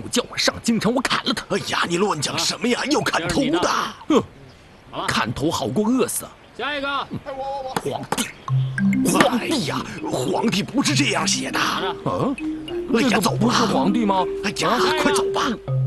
叫我上京城，我砍了他。 哎呀，你乱讲什么呀？要砍头的。 哼，砍头好过饿死。 下一个， 皇帝， 哎呀，皇帝不是这样写的。 啊， 哎呀，走吧。 不是皇帝吗？ 哎呀，快走吧。